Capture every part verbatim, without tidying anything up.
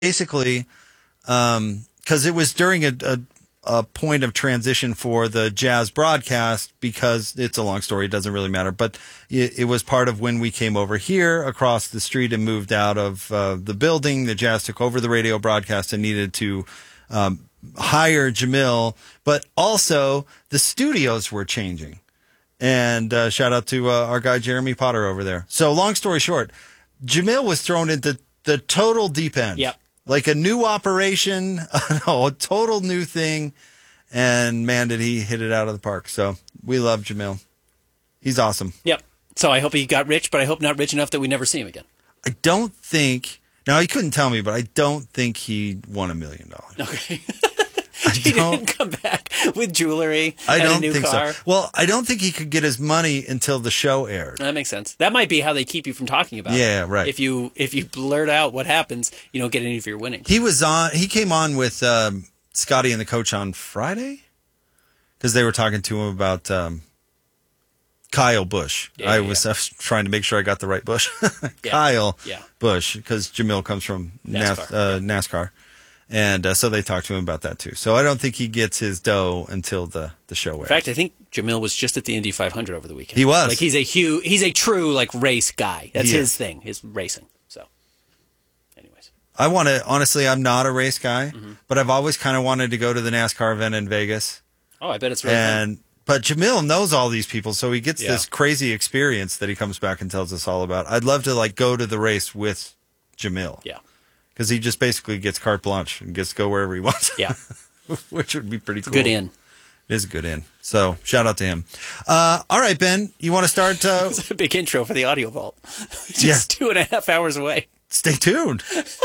basically, um, because it was during a, a a point of transition for the Jazz broadcast, because it's a long story. It doesn't really matter, but it, it was part of when we came over here across the street and moved out of uh, the building. The Jazz took over the radio broadcast and needed to um, hire Jamil, but also the studios were changing. And uh, shout out to uh, our guy Jeremy Potter over there. So long story short, Jamil was thrown into the total deep end. Yep. Like a new operation, no, a total new thing. And man, did he hit it out of the park. So we love Jamil. He's awesome. Yep. So I hope he got rich, but I hope not rich enough that we never see him again. I don't think, now he couldn't tell me, but I don't think he won a million dollars. Okay. I He don't, didn't come back with jewelry I and don't a new think car. so. Well, I don't think he could get his money until the show aired. That makes sense. That might be how they keep you from talking about it. Yeah, right. If you if you blurt out what happens, you don't get any of your winnings. He was on, he came on with um, Scotty and the coach on Friday because they were talking to him about um, Kyle Busch. Yeah, I, yeah, was, yeah. I was trying to make sure I got the right Busch. Yeah. Kyle Yeah. Busch, because Jamil comes from NASCAR. NASCAR. uh, NASCAR. And uh, so they talked to him about that too. So I don't think he gets his dough until the, the show airs. In fact, I think Jamil was just at the Indy five hundred over the weekend. He was. Like he's a huge, he's a true like race guy. That's He his is. thing, his racing. So, anyways, I want to, honestly, I'm not a race guy, Mm-hmm. but I've always kind of wanted to go to the NASCAR event in Vegas. oh, I bet it's really fun. And but Jamil knows all these people, so he gets Yeah. this crazy experience that he comes back and tells us all about. I'd love to like go to the race with Jamil. Yeah, Because he just basically gets carte blanche and gets to go wherever he wants. yeah, Which would be pretty cool. good in. It is a good in. So shout out to him. Uh, all right, Ben, you want to start? Uh, It's a big intro for the audio vault. Just Yeah. two and a half hours away. stay tuned.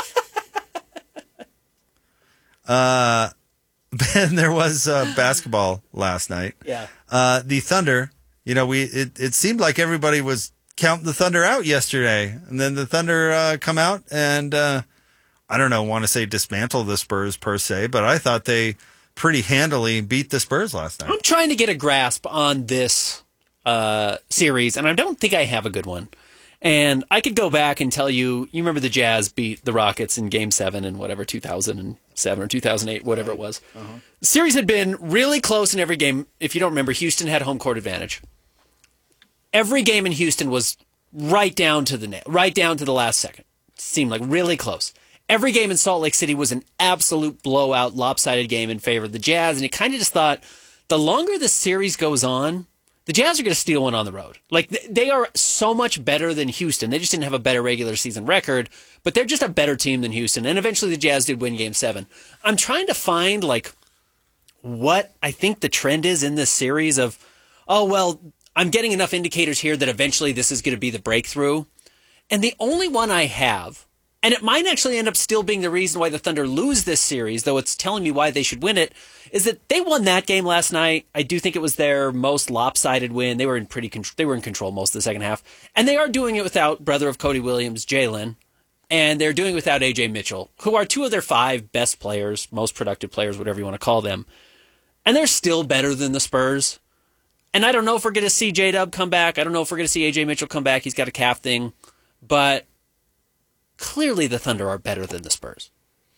uh, Ben, there was uh, basketball last night. Yeah. Uh, the Thunder, you know, we it, it seemed like everybody was counting the Thunder out yesterday. And then the Thunder uh, come out and, uh, I don't know, want to say dismantle the Spurs per se, but I thought they pretty handily beat the Spurs last night. I'm trying to get a grasp on this uh, series, and I don't think I have a good one. And I could go back and tell you, you remember the Jazz beat the Rockets in Game seven in whatever, two thousand seven or two thousand eight, whatever it was. Uh-huh. The series had been really close in every game. If you don't remember, Houston had home court advantage. Every game in Houston was right down to the net, right down to the last second. Seemed like really close. Every game in Salt Lake City was an absolute blowout, lopsided game in favor of the Jazz, and you kind of just thought, the longer the series goes on, the Jazz are going to steal one on the road. Like, th- they are so much better than Houston. They just didn't have a better regular season record, but they're just a better team than Houston, and eventually the Jazz did win Game seven. I'm trying to find, like, what I think the trend is in this series of, oh, well, I'm getting enough indicators here that eventually this is going to be the breakthrough. And the only one I have, and it might actually end up still being the reason why the Thunder lose this series, though it's telling me why they should win it, is that they won that game last night. I do think it was their most lopsided win. They were in pretty con- they were in control most of the second half, and they are doing it without brother of Cody Williams, Jalen, and they're doing it without A J Mitchell, who are two of their five best players, most productive players, whatever you want to call them, and they're still better than the Spurs. And I don't know if we're going to see J-Dub come back. I don't know if we're going to see A J Mitchell come back. He's got a calf thing, but clearly the Thunder are better than the Spurs.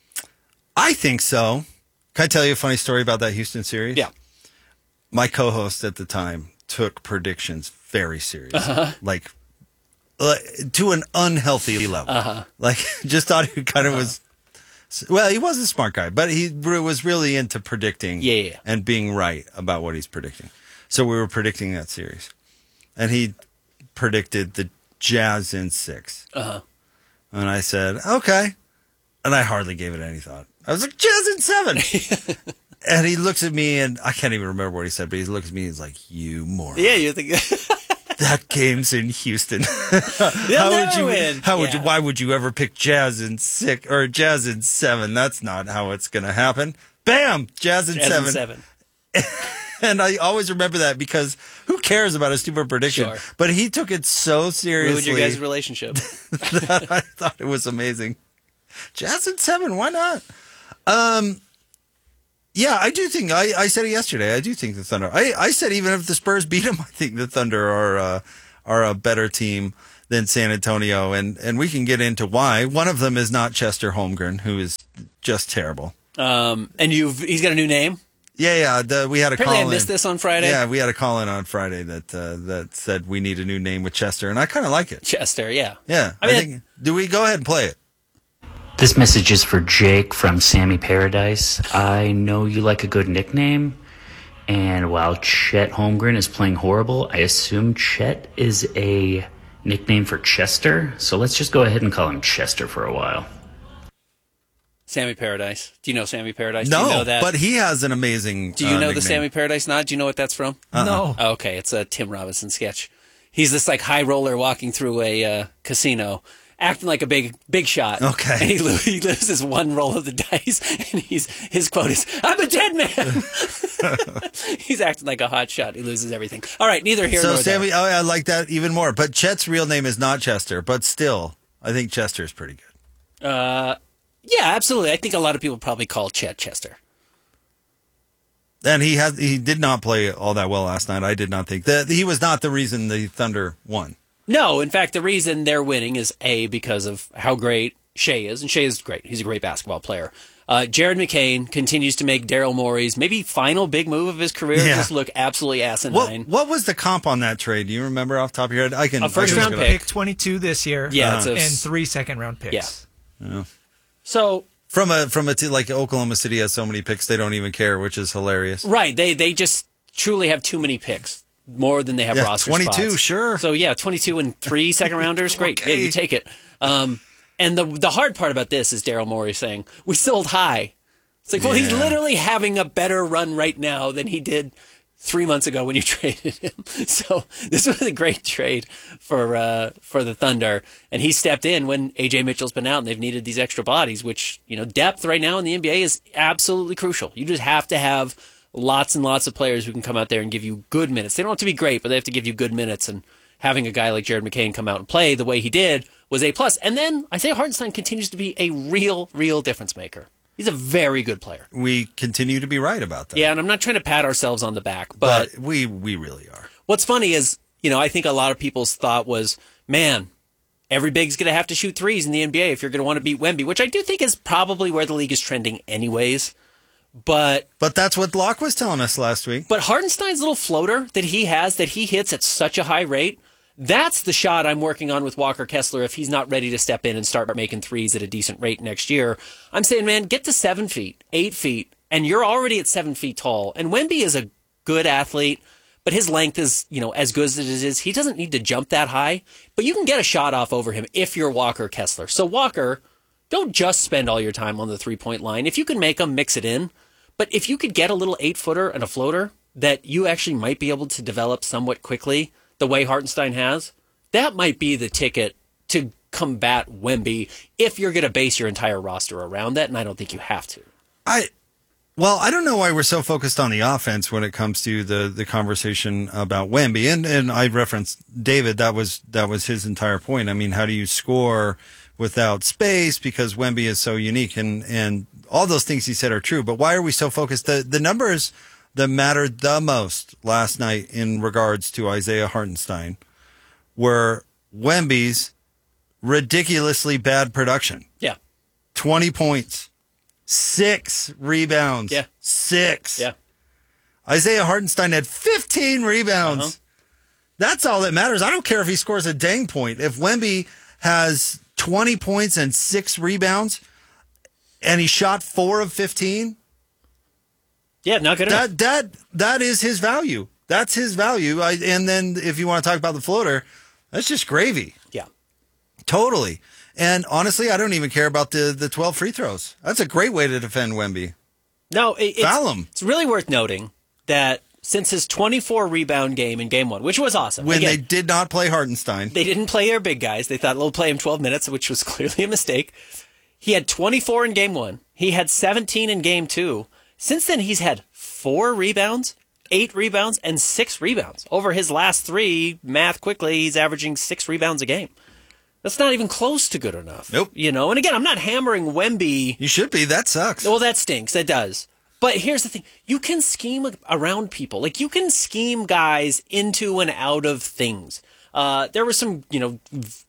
I think so. Can I tell you a funny story about that Houston series? Yeah. My co-host at the time took predictions very seriously. Uh-huh. Like, like, to an unhealthy level. Uh-huh. Like, just thought he kind of uh-huh. was, well, he was a smart guy, but he was really into predicting yeah, yeah. and being right about what he's predicting. So we were predicting that series. And he predicted the Jazz in six. Uh-huh. And I said, okay. And I hardly gave it any thought. I was like, Jazz in seven. And he looks at me, and I can't even remember what he said, but he looks at me and he's like, you moron. Yeah, you think that game's in Houston. They'll how never would you, win. How would Yeah. you, why would you ever pick Jazz in six or Jazz in seven? That's not how it's going to happen. Bam! Jazz in Jazz seven. in seven. And I always remember that because who cares about a stupid prediction? Sure. But he took it so seriously. Ruined your guys' relationship. that I thought it was amazing. Jazz in seven, why not? Um, yeah, I do think, I, I said it yesterday, I do think the Thunder, I, I said even if the Spurs beat them, I think the Thunder are, uh, are a better team than San Antonio, and, and we can get into why. One of them is not Chester Holmgren, who is just terrible. Um, and you've he's got a new name? Yeah, yeah. The, we had a Apparently call I missed in. this on Friday. Yeah, we had a call in on Friday that uh, that said we need a new name with Chester, and I kind of like it. Chester, yeah. Yeah. I mean, I think, do we go ahead and play it? This message is for Jake from Sammy Paradise. I know you like a good nickname, and while Chet Holmgren is playing horrible, I assume Chet is a nickname for Chester, so let's just go ahead and call him Chester for a while. Sammy Paradise. Do you know Sammy Paradise? No, Do you know that? but he has an amazing Do you uh, know the nickname. Sammy Paradise nod? Do you know what that's from? Uh-uh. No. Oh, okay, it's a Tim Robinson sketch. He's this like high roller walking through a uh, casino, acting like a big big shot. Okay. And he, lo- he loses one roll of the dice, and he's his quote is, "I'm a dead man." He's acting like a hot shot. He loses everything. All right, neither here So nor there. Sammy, oh, I like that even more. But Chet's real name is not Chester, but still, I think Chester is pretty good. Uh, yeah, absolutely. I think a lot of people probably call Chet Chester. And he has he did not play all that well last night. I did not think that he was not the reason the Thunder won. No, in fact, the reason they're winning is A, because of how great Shea is, and Shea is great. He's a great basketball player. Uh, Jared McCain continues to make Daryl Morey's maybe final big move of his career Yeah. just look absolutely asinine. What what was the comp on that trade? Do you remember off the top of your head? I can. A first I can round look it up. pick. Pick twenty-two this year. Yeah, uh, it's a- and three second round picks. Yeah. So, from a from a t- like Oklahoma City has so many picks they don't even care, which is hilarious. right, they they just truly have too many picks, more than they have Yeah, roster twenty-two, spots. sure. So yeah, twenty-two and three second rounders, great. Okay. Yeah, you take it. Um, and the the hard part about this is Daryl Morey saying we sold high. It's like, well, he's Yeah. literally having a better run right now than he did three months ago when you traded him. So this was a great trade for uh, for the Thunder, and he stepped in when A J Mitchell's been out, and they've needed these extra bodies. Which, you know, depth right now in the N B A is absolutely crucial. You just have to have lots and lots of players who can come out there and give you good minutes. They don't have to be great, but they have to give you good minutes. And having a guy like Jared McCain come out and play the way he did was a plus. And then Isaiah Hartenstein continues to be a real, real difference maker. He's a very good player. We continue to be right about that. Yeah, and I'm not trying to pat ourselves on the back, but, but we we really are. What's funny is, you know, I think a lot of people's thought was, man, every big's going to have to shoot threes in the N B A if you're going to want to beat Wemby, which I do think is probably where the league is trending anyways. But But that's what Locke was telling us last week. but Hardenstein's little floater that he has that he hits at such a high rate, that's the shot I'm working on with Walker Kessler if he's not ready to step in and start making threes at a decent rate next year. I'm saying, man, get to seven feet, eight feet, and you're already at seven feet tall. And Wemby is a good athlete, but his length is, you know, as good as it is. He doesn't need to jump that high, but you can get a shot off over him if you're Walker Kessler. So Walker, don't just spend all your time on the three-point line. If you can make them, mix it in. But if you could get a little eight-footer and a floater that you actually might be able to develop somewhat quickly, the way Hartenstein has, that might be the ticket to combat Wemby if you're going to base your entire roster around that, and I don't think you have to. I well, I don't know why we're so focused on the offense when it comes to the, the conversation about Wemby. And and I referenced David, that was that was his entire point. I mean, how do you score without space because Wemby is so unique, and, and all those things he said are true, but why are we so focused? The the numbers that mattered the most last night in regards to Isaiah Hartenstein were Wemby's ridiculously bad production. Yeah. twenty points, six rebounds. Yeah. Six. Yeah. Isaiah Hartenstein had fifteen rebounds. Uh-huh. That's all that matters. I don't care if he scores a dang point. If Wemby has twenty points and six rebounds and he shot four of fifteen, Yeah, not good enough. that that that is his value. That's his value. I, and then if you want to talk about the floater, that's just gravy. Yeah. Totally. And honestly, I don't even care about the, the twelve free throws. That's a great way to defend Wemby. No, it, it's, Foul him. it's really worth noting that since his twenty-four rebound game in game one, which was awesome. When Again, they did not play Hartenstein. They didn't play their big guys. They thought they'll play him twelve minutes, which was clearly a mistake. He had twenty-four in game one. He had seventeen in game two. Since then, he's had four rebounds, eight rebounds, and six rebounds. Over his last three, math quickly, he's averaging six rebounds a game. That's not even close to good enough. Nope. You know, and again, I'm not hammering Wemby. You should be. That sucks. Well, that stinks. That does. But here's the thing. You can scheme around people. Like, you can scheme guys into and out of things. Uh, there were some, you know,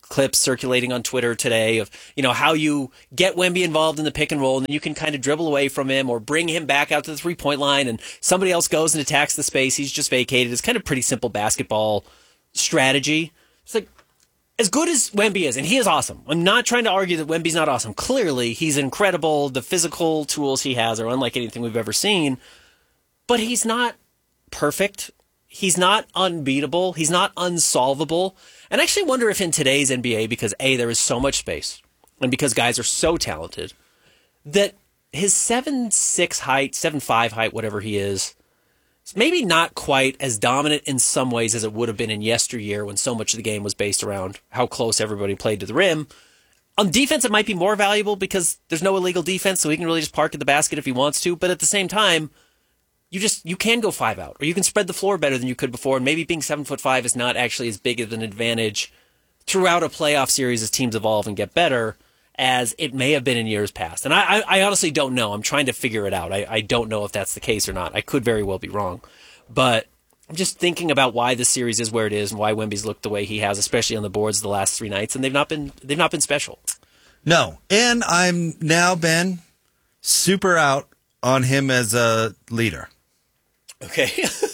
clips circulating on Twitter today of, you know, how you get Wemby involved in the pick and roll and then you can kind of dribble away from him or bring him back out to the three-point line and somebody else goes and attacks the space he's just vacated. It's kind of pretty simple basketball strategy. It's like, as good as Wemby is, and he is awesome. I'm not trying to argue that Wemby's not awesome. Clearly, he's incredible. The physical tools he has are unlike anything we've ever seen. But he's not perfect. He's not unbeatable. He's not unsolvable. And I actually wonder if in today's N B A, because A, there is so much space, and because guys are so talented, that his seven six height, seven five height, whatever he is, is maybe not quite as dominant in some ways as it would have been in yesteryear when so much of the game was based around how close everybody played to the rim. On defense, it might be more valuable because there's no illegal defense, so he can really just park at the basket if he wants to. But at the same time, you just you can go five out, or you can spread the floor better than you could before. And maybe being seven foot five is not actually as big of an advantage throughout a playoff series as teams evolve and get better as it may have been in years past. And I, I, I honestly don't know. I'm trying to figure it out. I, I don't know if that's the case or not. I could very well be wrong. But I'm just thinking about why the series is where it is and why Wemby's looked the way he has, especially on the boards the last three nights, and they've not been they've not been special. No. And I'm now, Ben, super out on him as a leader. Okay.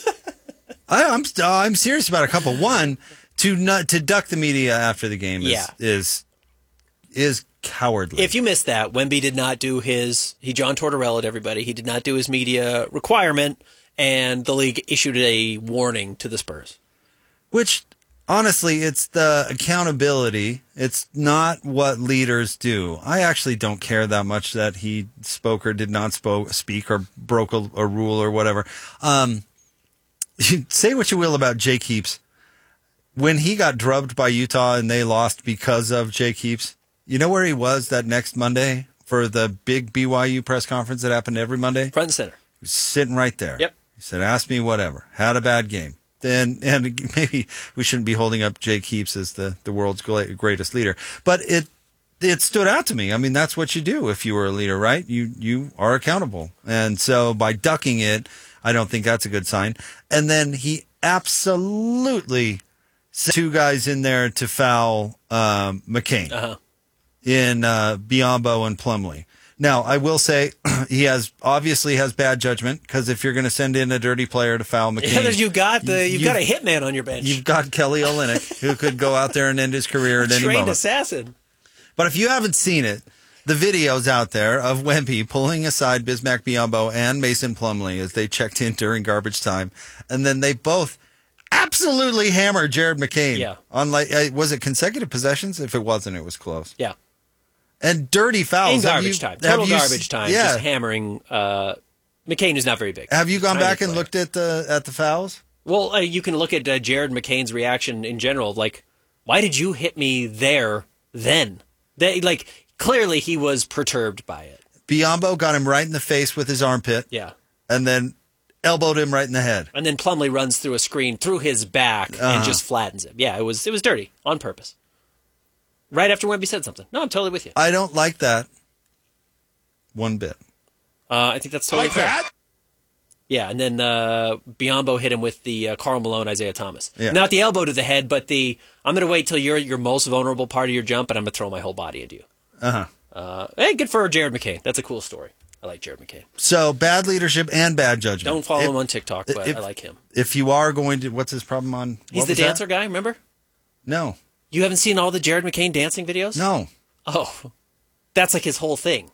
I, I'm I'm serious about a couple. One, to not to duck the media after the game is Yeah. is is cowardly. If you missed that, Wemby did not do his, he John Tortorella'd everybody. He did not do his media requirement, and the league issued a warning to the Spurs. Which, honestly, it's the accountability. It's not what leaders do. I actually don't care that much that he spoke or did not spoke, speak or broke a, a rule or whatever. Um, say what you will about Jake Heaps. When he got drubbed by Utah and they lost because of Jake Heaps, you know where he was that next Monday for the big B Y U press conference that happened every Monday? Front and center. He was sitting right there. Yep. He said, ask me whatever. Had a bad game. Then, and maybe we shouldn't be holding up Jake Heaps as the, the world's greatest leader. But it it stood out to me. I mean, that's what you do if you were a leader, right? You you are accountable. And so by ducking it, I don't think that's a good sign. And then he absolutely sent two guys in there to foul um, McCain. Uh-huh. in uh, Biyombo and Plumlee. Now, I will say he has obviously has bad judgment because if you're going to send in a dirty player to foul McCain, Yeah, you got the you've, you- got a hitman on your bench. you've got Kelly Olynyk who could go out there and end his career at any Trained moment. assassin. But if you haven't seen it, the video's out there of Wemby pulling aside Bismack Biyombo and Mason Plumlee as they checked in during garbage time, and then they both absolutely hammered Jared McCain. Yeah. On like, uh, was it consecutive possessions? If it wasn't, it was close. Yeah. And dirty fouls. In Have garbage you- time. have Total you s- garbage time. Yeah. Just hammering. Uh, McCain is not very big. Have you gone Tiny back and player. looked at the at the fouls? Well, uh, you can look at uh, Jared McCain's reaction in general. Like, why did you hit me there then? They, like, clearly he was perturbed by it. Biyombo got him right in the face with his armpit, Yeah. and then elbowed him right in the head. And then Plumlee runs through a screen through his back Uh-huh. and just flattens him. Yeah, it was it was dirty on purpose. Right after Wemby said something. No, I'm totally with you. I don't like that one bit. Uh, I think that's totally fair. Yeah, and then uh, Biyombo hit him with the uh, Karl Malone, Isaiah Thomas. Yeah. Not the elbow to the head, but the I'm going to wait till you're your most vulnerable part of your jump, and I'm going to throw my whole body at you. Uh-huh. Uh Hey, good for Jared McCain. That's a cool story. I like Jared McCain. So bad leadership and bad judgment. Don't follow If- him on TikTok, but if- I like him. If you are going to, what's his problem on? He's what the was that? dancer guy, remember? No, You haven't seen all the Jared McCain dancing videos? no. Oh, that's like his whole thing.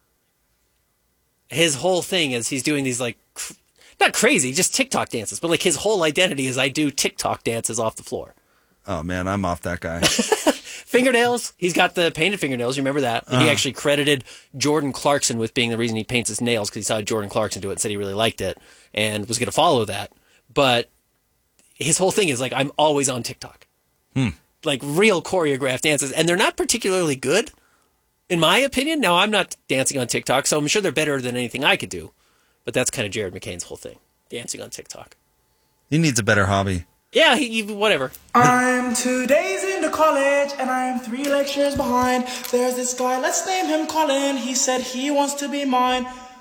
His whole thing is he's doing these like, cr- not crazy, just TikTok dances, but like his whole identity is I do TikTok dances off the floor. Oh man, I'm off that guy. Fingernails, he's got the painted fingernails, you remember that? And he actually credited Jordan Clarkson with being the reason he paints his nails because he saw Jordan Clarkson do it and said he really liked it and was going to follow that. But his whole thing is like, I'm always on TikTok. Like real choreographed dances, and they're not particularly good, in my opinion. Now, I'm not dancing on TikTok, so I'm sure they're better than anything I could do. But that's kind of Jared McCain's whole thing, dancing on TikTok. He needs a better hobby. Yeah, he, he, whatever. I'm two days into college and I'm three lectures behind. There's this guy, let's name him Colin. He said he wants to be mine.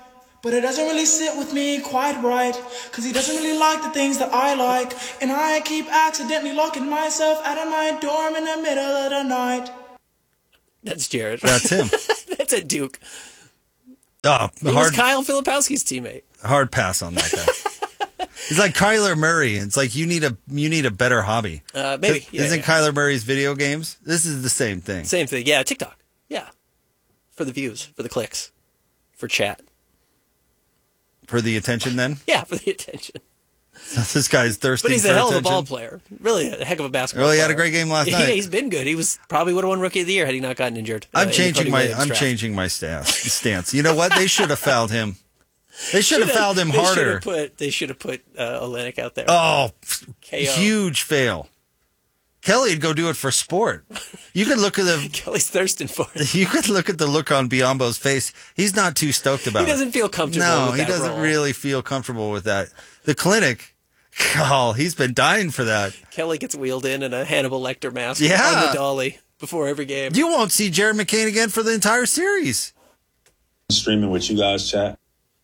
But it doesn't really sit with me quite right, cause he doesn't really like the things that I like, and I keep accidentally locking myself out of my dorm in the middle of the night. That's Jared. That's him. That's a Duke. Oh, He was hard, Kyle Filipowski's teammate. hard pass on that guy. He's like Kyler Murray. It's like you need a you need a better hobby. Uh, maybe. Yeah, Isn't yeah. Kyler Murray's video games? This is the same thing. Same thing. Yeah, TikTok. Yeah. For the views, for the clicks, for chat. For the attention, then? Yeah, for the attention. This guy's thirsty. But he's for a hell of a attention. ball player. Really a heck of a basketball Well, he player. had a great game last Yeah, night. he's been good. He was probably would have won Rookie of the Year had he not gotten injured. uh, I'm in the changing Cody my Williams I'm draft. changing my stance. Stance. You know what? They should have fouled him. They should have fouled him They should harder. have put, they should have put uh, Olynyk out there. Oh, K O. huge fail. Kelly'd go do it for sport. You could look at the Kelly's thirsting for it. you could look at the look on Biombo's face. He's not too stoked about He doesn't it. feel comfortable No, with he that doesn't role. really feel comfortable with that. The clinic, oh, he's been dying for that. Kelly gets wheeled in in a Hannibal Lecter mask Yeah. on the dolly before every game. You won't see Jared McCain again for the entire series. Streaming with you guys, chat.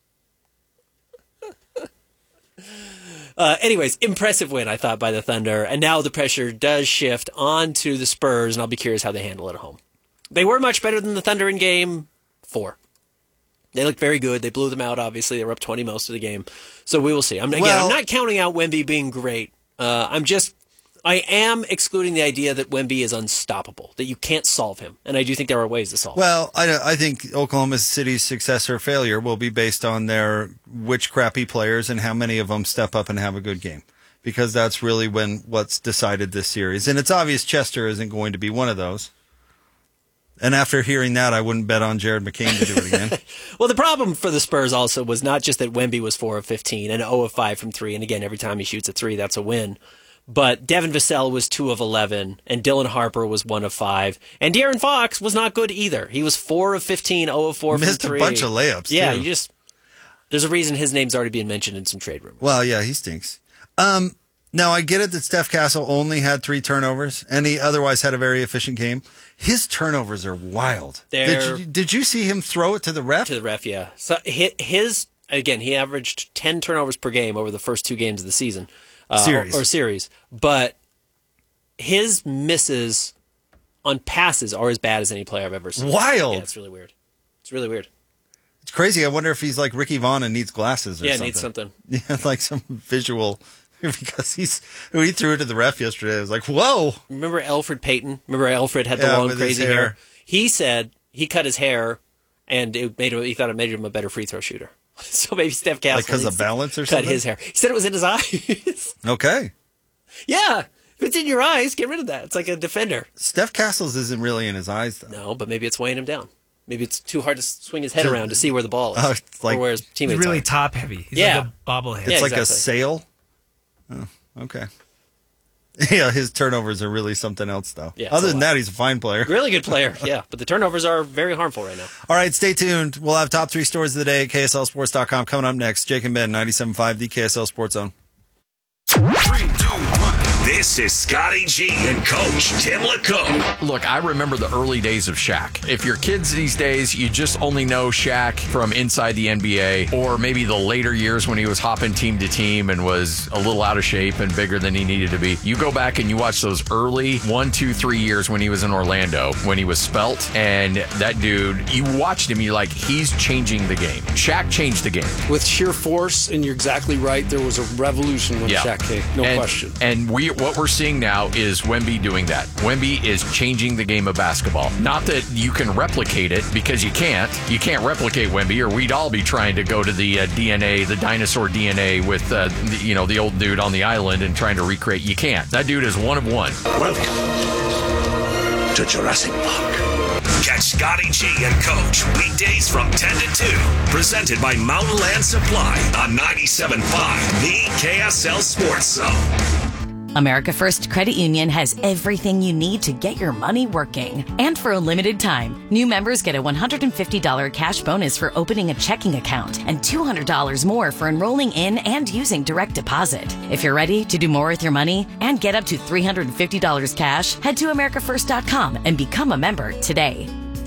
Uh, anyways, impressive win, I thought, by the Thunder. And now the pressure does shift onto the Spurs, and I'll be curious how they handle it at home. They were much better than the Thunder in game four. They looked very good. They blew them out, obviously. They were up twenty most of the game. So we will see. I'm, again, Well- I'm not counting out Wemby being great. Uh, I'm just... I am excluding the idea that Wemby is unstoppable, that you can't solve him. And I do think there are ways to solve him. Well, I, I think Oklahoma City's success or failure will be based on their which crappy players and how many of them step up and have a good game, because that's really when what's decided this series. And it's obvious Chester isn't going to be one of those. And after hearing that, I wouldn't bet on Jared McCain to do it again. Well, the problem for the Spurs also was not just that Wemby was four of fifteen and zero of five from three. And again, every time he shoots a three, that's a win. But Devin Vassell was two of eleven, and Dylan Harper was one of five. And De'Aaron Fox was not good either. He was four of fifteen, zero of four Missed a from three. bunch of layups, Yeah, too. you just... There's a reason his name's already being mentioned in some trade rumors. Well, yeah, he stinks. Um, now, I get it that Steph Castle only had three turnovers, and he otherwise had a very efficient game. His turnovers are wild. They're- Did you, did you see him throw it to the ref? To the ref, yeah. So hi- his... Again, he averaged ten turnovers per game over the first two games of the season. Uh, Series. Or, or series. But... his misses on passes are as bad as any player I've ever seen. Wild. Yeah, it's really weird. It's really weird. It's crazy. I wonder if he's like Ricky Vaughn and needs glasses or Yeah, something. needs something. Yeah, like some visual, because he's when he threw it to the ref yesterday. I was like, whoa. Remember Alfred Payton? Remember Alfred had the Yeah, long, with his crazy hair. hair. He said he cut his hair, and it made him, he thought it made him a better free throw shooter. So maybe Steph Castle Like 'cause of needs to balance or cut something? his hair. He said it was in his eyes. Okay. Yeah, if it's in your eyes, get rid of that. It's like a defender. Steph Castles isn't really in his eyes, though. No, but maybe it's weighing him down. Maybe it's too hard to swing his head To- around to see where the ball is, Oh, it's like- or where his He's teammates really are. top heavy. He's Yeah. like a bobblehead. It's Yeah, like a exactly. sail. Oh, okay. Yeah, his turnovers are really something else, though. Yeah, it's Other a than lot. that, he's a fine player. Really good player, yeah. But the turnovers are very harmful right now. All right, stay tuned. We'll have top three stories of the day at K S L sports dot com coming up next. Jake and Ben, ninety-seven point five, the K S L Sports Zone. Three, two, one. This is Scotty G and Coach Tim LeComb. Look, I remember the early days of Shaq. If you're kids these days, you just only know Shaq from inside the N B A, or maybe the later years when he was hopping team to team and was a little out of shape and bigger than he needed to be. You go back and you watch those early one, two, three years when he was in Orlando, when he was svelte, and that dude, you watched him, you're like, he's changing the game. Shaq changed the game. With sheer force, and you're exactly right, there was a revolution when Yeah. Shaq came. No and, question. And we what we're seeing now is Wemby doing that. Wemby is changing the game of basketball. Not that you can replicate it, because you can't. You can't replicate Wemby, or we'd all be trying to go to the uh, D N A, the dinosaur D N A with uh, the, you know the old dude on the island and trying to recreate. You can't. That dude is one of one. Welcome to Jurassic Park. Catch Scotty G and Coach weekdays from ten to two. Presented by Mountain Land Supply on ninety-seven point five, the K S L Sports Zone. America First Credit Union has everything you need to get your money working. And for a limited time, new members get a one hundred fifty dollars cash bonus for opening a checking account and two hundred dollars more for enrolling in and using direct deposit. If you're ready to do more with your money and get up to three hundred fifty dollars cash, head to america first dot com and become a member today.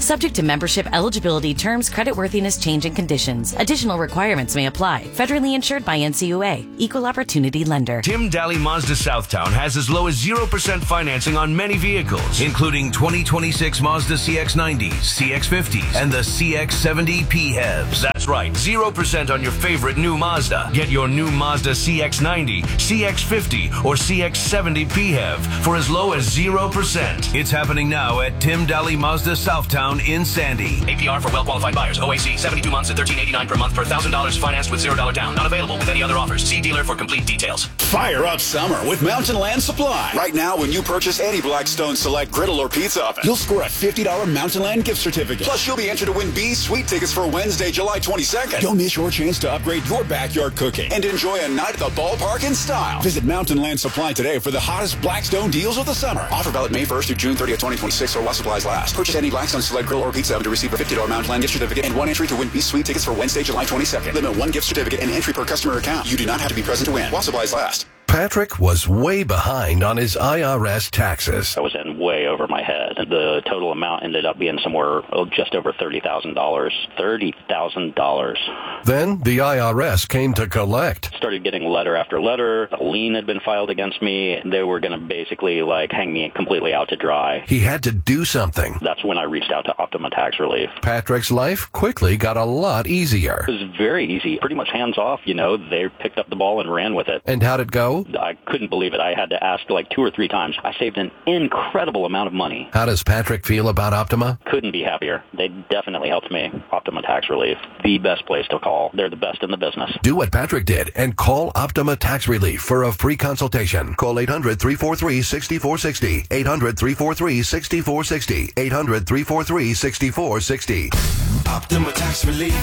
Subject to membership, eligibility, terms, creditworthiness, change, and conditions. Additional requirements may apply. Federally insured by N C U A. Equal Opportunity Lender. Tim Daly Mazda Southtown has as low as zero percent financing on many vehicles, including twenty twenty-six Mazda C X nineties, C X fifties, and the C X seventy P H E Vs. That's right, zero percent on your favorite new Mazda. Get your new Mazda C X ninety, C X fifty, or C X seventy P H E V for as low as zero percent. It's happening now at Tim Daly Mazda Southtown in Sandy. A P R for well-qualified buyers. O A C, seventy-two months at thirteen eighty-nine per month per one thousand dollars financed with zero dollars down. Not available with any other offers. See dealer for complete details. Fire up summer with Mountain Land Supply. Right now, when you purchase any Blackstone Select griddle or pizza oven, you'll score a fifty dollars Mountain Land gift certificate. Plus, you'll be entered to win B Suite tickets for Wednesday, July twenty-second. Don't miss your chance to upgrade your backyard cooking and enjoy a night at the ballpark in style. Visit Mountain Land Supply today for the hottest Blackstone deals of the summer. Offer valid May first through June thirtieth, twenty twenty-six, or while supplies last. Purchase any Blackstone Select grill or pizza oven to receive a fifty dollars Mountain Land gift certificate and one entry to win B Suite tickets for Wednesday, July twenty-second. Limit one gift certificate and entry per customer account. You do not have to be present to win. While supplies last. Patrick was way behind on his I R S taxes. I was in way over my head. The total amount ended up being somewhere oh, just over thirty thousand dollars. thirty thousand dollars. Then the I R S came to collect. Started getting letter after letter. A lien had been filed against me. They were going to basically like hang me completely out to dry. He had to do something. That's when I reached out to Optima Tax Relief. Patrick's life quickly got a lot easier. It was very easy. Pretty much hands off, you know. They picked up the ball and ran with it. And how'd it go? I couldn't believe it. I had to ask like two or three times. I saved an incredible amount of money. How does Patrick feel about Optima? Couldn't be happier. They definitely helped me. Optima Tax Relief, the best place to call. They're the best in the business. Do what Patrick did and call Optima Tax Relief for a free consultation. Call eight hundred, three four three, six four six zero. eight hundred, three four three, six four six zero. eight hundred, three four three, six four six zero. Optima Tax Relief.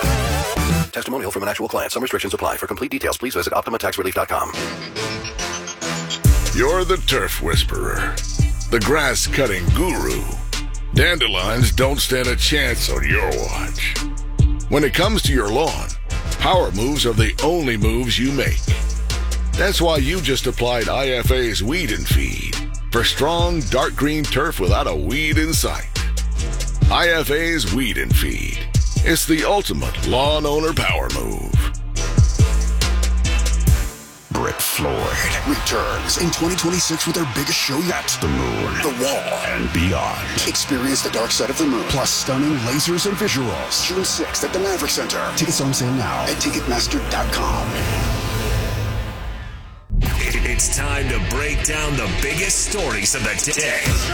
Testimonial from an actual client. Some restrictions apply. For complete details, please visit optima tax relief dot com. You're the turf whisperer, the grass-cutting guru. Dandelions don't stand a chance on your watch. When it comes to your lawn, power moves are the only moves you make. That's why you just applied I F A's Weed and Feed for strong, dark green turf without a weed in sight. I F A's Weed and Feed. It's the ultimate lawn owner power move. Brett Floyd returns in twenty twenty-six with their biggest show yet. The Moon, The Wall, and beyond. Experience the dark side of the moon, plus stunning lasers and visuals. June sixth at the Maverick Center. Tickets on sale now at Ticketmaster dot com. It's time to break down the biggest stories of the day.